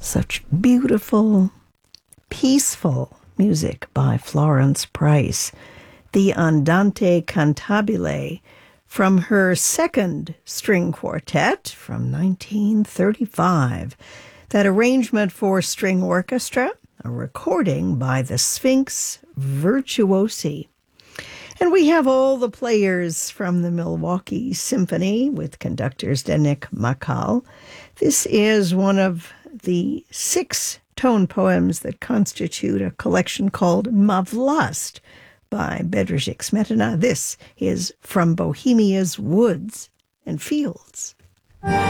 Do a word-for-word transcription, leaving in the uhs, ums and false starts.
Such beautiful, peaceful music by Florence Price, the Andante Cantabile, from her second string quartet from nineteen thirty-five. That arrangement for string orchestra, a recording by the Sphinx Virtuosi. And we have all the players from the Milwaukee Symphony with conductors Denik Makal. This is one of the six tone poems that constitute a collection called Mavlast by Bedřich Smetana. This is From Bohemia's Woods and Fields.